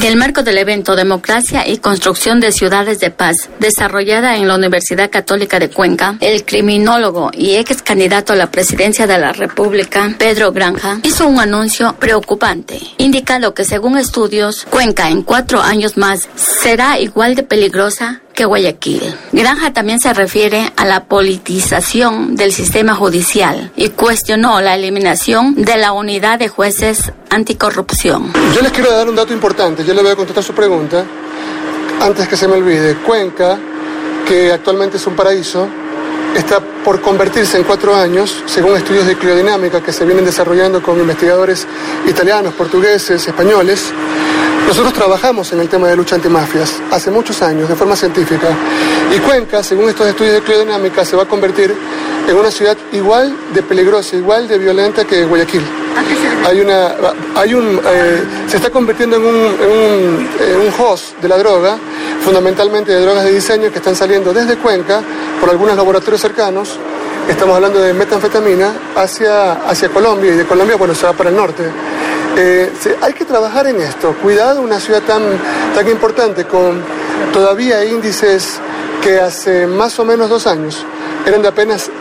En el marco del evento Democracia y Construcción de Ciudades de Paz, desarrollada en la Universidad Católica de Cuenca, el criminólogo y ex candidato a la presidencia de la República, Pedro Granja, hizo un anuncio preocupante, indicando que según estudios, Cuenca en 4 años más será igual de peligrosa que Guayaquil. Granja también se refiere a la politización del sistema judicial y cuestionó la eliminación de la unidad de jueces anticorrupción. Yo les quiero dar un dato importante, yo le voy a contestar su pregunta, antes que se me olvide. Cuenca, que actualmente es un paraíso, está por convertirse en 4 años, según estudios de cliodinámica que se vienen desarrollando con investigadores italianos, portugueses, españoles. Nosotros trabajamos en el tema de lucha antimafias hace muchos años, de forma científica. Y Cuenca, según estos estudios de cliodinámica, se va a convertir en una ciudad igual de peligrosa, igual de violenta que Guayaquil. Se está convirtiendo en un host de la droga, fundamentalmente de drogas de diseño que están saliendo desde Cuenca por algunos laboratorios cercanos. Estamos hablando de metanfetamina hacia Colombia, y de Colombia, bueno, se va para el norte. Hay que trabajar en esto. Cuidado, una ciudad tan importante, con todavía índices que hace más o menos 2 años eran de apenas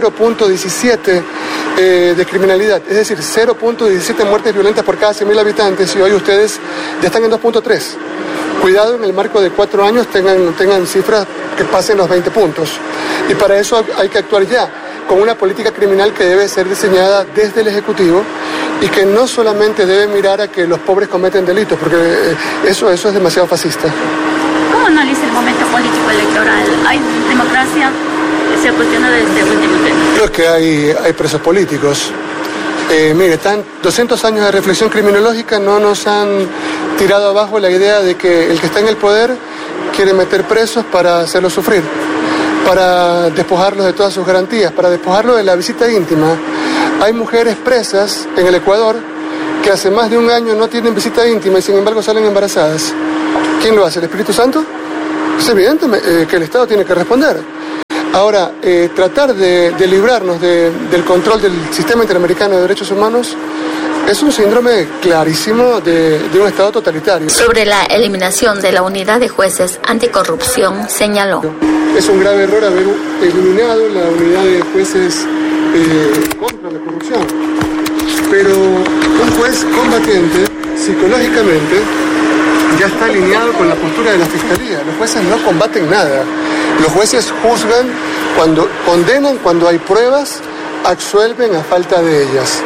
0.17 de criminalidad, es decir, 0.17 muertes violentas por cada 100.000 habitantes, y hoy ustedes ya están en 2.3. Cuidado, en el marco de 4 años tengan cifras que pasen los 20 puntos. Y para eso hay que actuar ya, con una política criminal que debe ser diseñada desde el Ejecutivo y que no solamente debe mirar a que los pobres cometen delitos, porque eso es demasiado fascista. ¿Cómo analiza el momento político electoral? ¿Hay democracia? Se cuestiona desde último tiempo. Creo que hay presos políticos. Mire, 200 años de reflexión criminológica no nos han tirado abajo la idea de que el que está en el poder quiere meter presos para hacerlos sufrir, para despojarlos de todas sus garantías, para despojarlos de la visita íntima. Hay mujeres presas en el Ecuador que hace más de 1 año no tienen visita íntima y sin embargo salen embarazadas. ¿Quién lo hace? ¿El Espíritu Santo? Es evidente que el Estado tiene que responder. Ahora, tratar de librarnos del control del Sistema Interamericano de Derechos Humanos es un síndrome clarísimo de un Estado totalitario. Sobre la eliminación de la unidad de jueces anticorrupción, señaló: es un grave error haber eliminado la unidad de jueces contra la corrupción. Pero un juez combatiente, psicológicamente, ya está alineado con la postura de la Fiscalía. Los jueces no combaten nada. Los jueces juzgan, condenan cuando hay pruebas, absuelven a falta de ellas.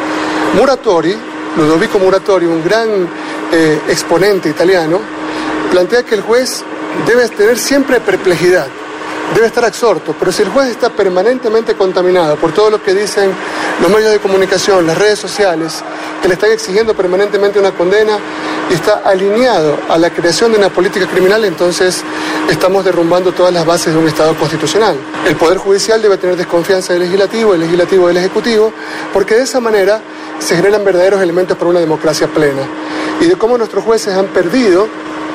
Ludovico Muratori, un gran exponente italiano, plantea que el juez debe tener siempre perplejidad, debe estar absorto, pero si el juez está permanentemente contaminado por todo lo que dicen los medios de comunicación, las redes sociales, que le están exigiendo permanentemente una condena y está alineado a la creación de una política criminal, entonces estamos derrumbando todas las bases de un Estado constitucional. El Poder Judicial debe tener desconfianza del Legislativo, el Legislativo del Ejecutivo, porque de esa manera se generan verdaderos elementos para una democracia plena. Y de cómo nuestros jueces han perdido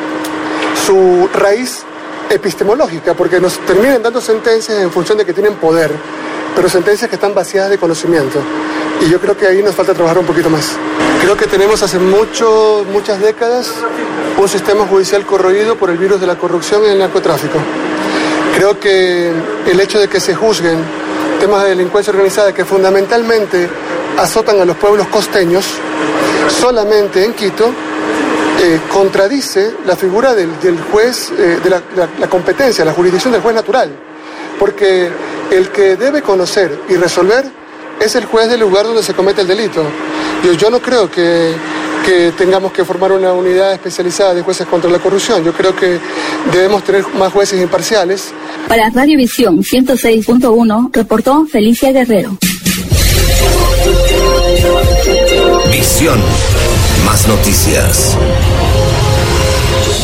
su raíz epistemológica, porque nos terminan dando sentencias en función de que tienen poder, pero sentencias que están vaciadas de conocimiento. Y yo creo que ahí nos falta trabajar un poquito más. Creo que tenemos hace muchas décadas un sistema judicial corroído por el virus de la corrupción y el narcotráfico. Creo que el hecho de que se juzguen temas de delincuencia organizada que fundamentalmente azotan a los pueblos costeños solamente en Quito, contradice la figura del juez, de la competencia, la jurisdicción del juez natural, porque el que debe conocer y resolver es el juez del lugar donde se comete el delito. Yo no creo que tengamos que formar una unidad especializada de jueces contra la corrupción. Yo creo que debemos tener más jueces imparciales. Para Radiovisión 106.1 reportó Felicia Guerrero. Visión. Más noticias.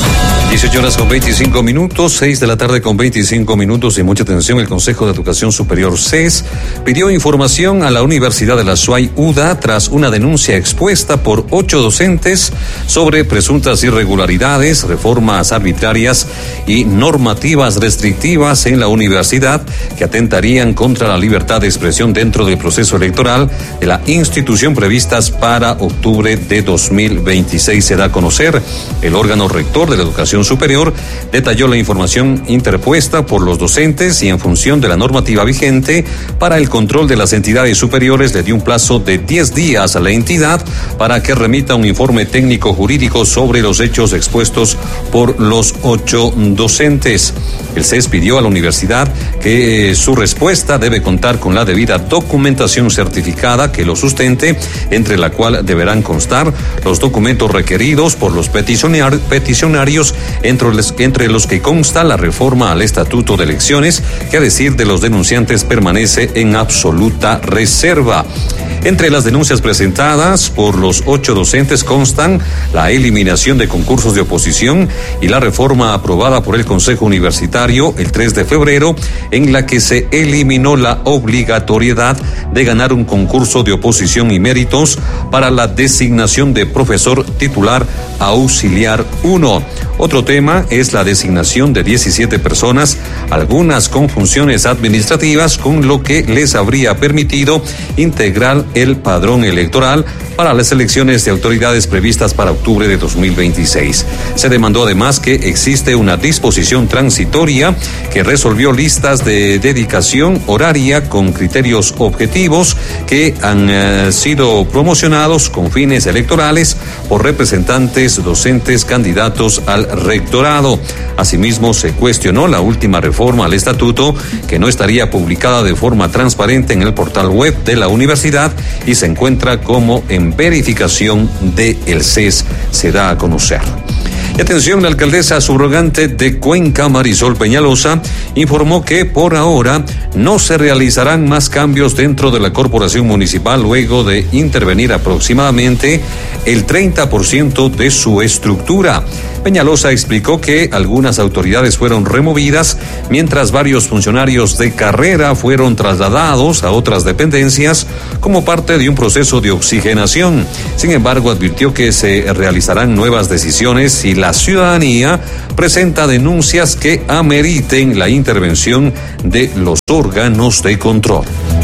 18:25, 6 de la tarde con 25 minutos y mucha atención. El Consejo de Educación Superior CES pidió información a la Universidad de la SUAY UDA tras una denuncia expuesta por 8 docentes sobre presuntas irregularidades, reformas arbitrarias y normativas restrictivas en la universidad que atentarían contra la libertad de expresión dentro del proceso electoral de la institución previstas para octubre de 2026. Se da a conocer el órgano rector de la educación superior detalló la información interpuesta por los docentes y en función de la normativa vigente para el control de las entidades superiores le dio un plazo de 10 días a la entidad para que remita un informe técnico jurídico sobre los hechos expuestos por los 8 docentes. El CES pidió a la universidad que su respuesta debe contar con la debida documentación certificada que lo sustente, entre la cual deberán constar los documentos requeridos por los peticionarios, entre los que consta la reforma al Estatuto de Elecciones, que a decir de los denunciantes permanece en absoluta reserva. Entre las denuncias presentadas por los 8 docentes constan la eliminación de concursos de oposición y la reforma aprobada por el Consejo Universitario el 3 de febrero, en la que se eliminó la obligatoriedad de ganar un concurso de oposición y méritos para la designación de profesor titular auxiliar 1. Otro tema es la designación de 17 personas, algunas con funciones administrativas, con lo que les habría permitido integrar el padrón electoral para las elecciones de autoridades previstas para octubre de 2026. Se demandó además que existe una disposición transitoria que resolvió listas de dedicación horaria con criterios objetivos que han sido promocionados con fines electorales por representantes docentes candidatos al rectorado. Asimismo, se cuestionó la última reforma al estatuto, que no estaría publicada de forma transparente en el portal web de la universidad y se encuentra como en verificación del CES, se da a conocer. Y atención, la alcaldesa subrogante de Cuenca, Marisol Peñalosa, informó que por ahora no se realizarán más cambios dentro de la corporación municipal luego de intervenir aproximadamente el 30% de su estructura. Peñalosa explicó que algunas autoridades fueron removidas, mientras varios funcionarios de carrera fueron trasladados a otras dependencias como parte de un proceso de oxigenación. Sin embargo, advirtió que se realizarán nuevas decisiones si la ciudadanía presenta denuncias que ameriten la intervención de los órganos de control.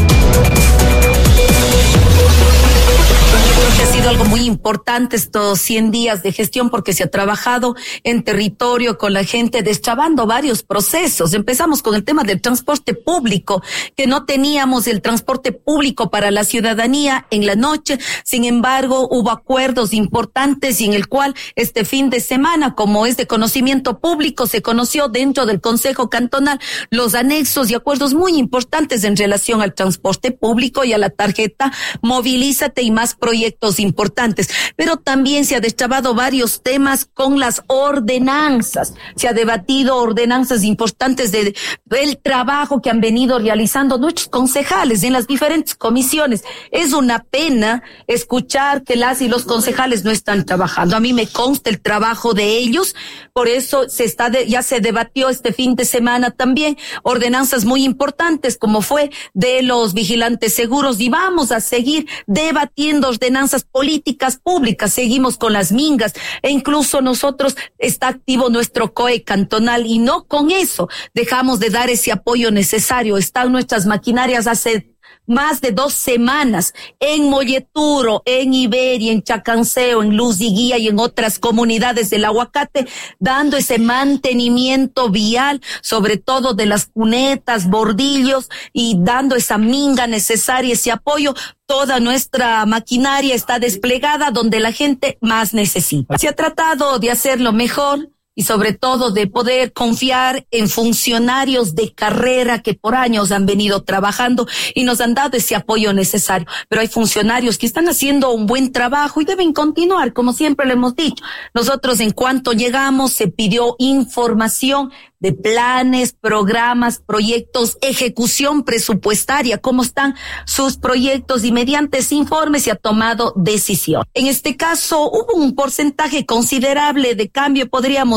Algo muy importante estos 100 días de gestión, porque se ha trabajado en territorio con la gente, destrabando varios procesos. Empezamos con el tema del transporte público, que no teníamos el transporte público para la ciudadanía en la noche. Sin embargo, hubo acuerdos importantes y en el cual este fin de semana, como es de conocimiento público, se conoció dentro del Consejo Cantonal los anexos y acuerdos muy importantes en relación al transporte público y a la tarjeta Movilízate y más proyectos importantes. Pero también se ha destrabado varios temas con las ordenanzas. Se ha debatido ordenanzas importantes del trabajo que han venido realizando nuestros concejales en las diferentes comisiones. Es una pena escuchar que las y los concejales no están trabajando. A mí me consta el trabajo de ellos, por eso ya se debatió este fin de semana también ordenanzas muy importantes, como fue de los vigilantes seguros, y vamos a seguir debatiendo ordenanzas políticas públicas. Seguimos con las mingas e incluso nosotros está activo nuestro COE cantonal, y no con eso dejamos de dar ese apoyo necesario. Están nuestras maquinarias hace más de 2 semanas en Molleturo, en Iberia, en Chacanceo, en Luz y Guía y en otras comunidades del Aguacate, dando ese mantenimiento vial, sobre todo de las cunetas, bordillos, y dando esa minga necesaria, ese apoyo. Toda nuestra maquinaria está desplegada donde la gente más necesita. Se ha tratado de hacerlo mejor y sobre todo de poder confiar en funcionarios de carrera que por años han venido trabajando y nos han dado ese apoyo necesario. Pero hay funcionarios que están haciendo un buen trabajo y deben continuar, como siempre le hemos dicho. Nosotros, en cuanto llegamos, se pidió información de planes, programas, proyectos, ejecución presupuestaria, cómo están sus proyectos, y mediante ese informe se ha tomado decisión. En este caso hubo un porcentaje considerable de cambio, podríamos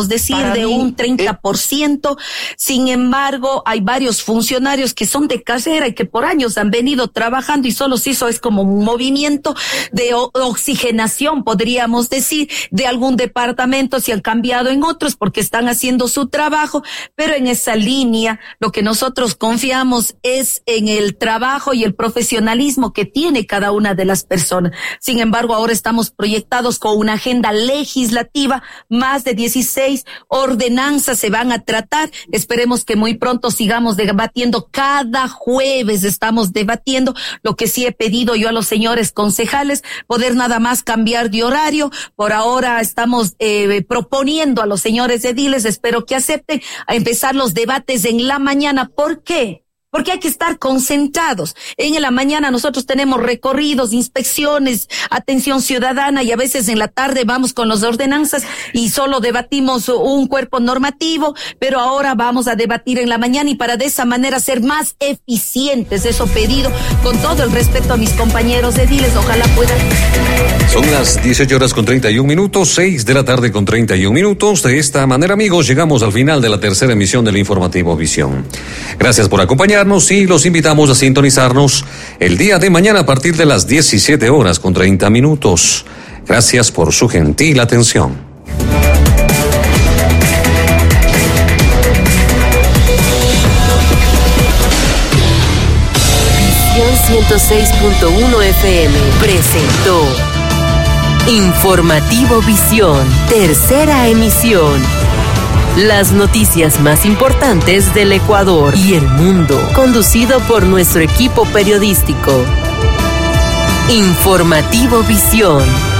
podríamos decir, de un 30%. Sin embargo, hay varios funcionarios que son de carrera y que por años han venido trabajando y solo se hizo es como un movimiento de oxigenación, podríamos decir, de algún departamento, se han cambiado en otros porque están haciendo su trabajo, pero en esa línea lo que nosotros confiamos es en el trabajo y el profesionalismo que tiene cada una de las personas. Sin embargo, ahora estamos proyectados con una agenda legislativa, más de 16 ordenanzas se van a tratar. Esperemos que muy pronto sigamos debatiendo. Cada jueves estamos debatiendo. Lo que sí he pedido yo a los señores concejales, poder nada más cambiar de horario. Por ahora estamos proponiendo a los señores ediles, espero que acepten, a empezar los debates en la mañana. ¿Por qué? Porque hay que estar concentrados. En la mañana nosotros tenemos recorridos, inspecciones, atención ciudadana, y a veces en la tarde vamos con las ordenanzas y solo debatimos un cuerpo normativo, pero ahora vamos a debatir en la mañana y para de esa manera ser más eficientes. Eso pedido con todo el respeto a mis compañeros ediles. Ojalá puedan. Son las 18:31, 6 de la tarde con 31 minutos. De esta manera, amigos, llegamos al final de la tercera emisión del informativo Visión. Gracias por acompañarnos y los invitamos a sintonizarnos el día de mañana a partir de las 17:30. Gracias por su gentil atención. Visión 106.1 FM presentó Informativo Visión, tercera emisión. Las noticias más importantes del Ecuador y el mundo, conducido por nuestro equipo periodístico. Informativo Visión.